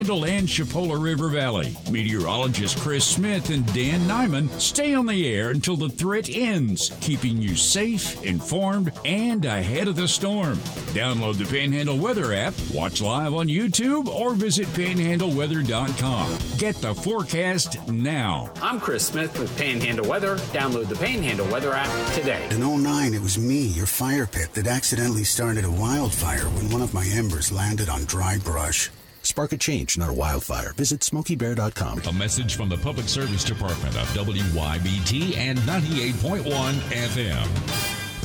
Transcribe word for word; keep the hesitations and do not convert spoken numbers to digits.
and Chipola River Valley. Meteorologist Chris Smith and Dan Nyman stay on the air until the threat ends, keeping you safe, informed, and ahead of the storm. Download the Panhandle Weather app, watch live on YouTube, or visit panhandle weather dot com. Get the forecast now. I'm Chris Smith with Panhandle Weather. Download the Panhandle Weather app today. In oh nine, it was me, your fire pit, that accidentally started a wildfire when one of my embers landed on dry brush. Spark a change, not a wildfire. Visit smoky bear dot com. A message from the Public Service Department of W Y B T and ninety-eight point one F M.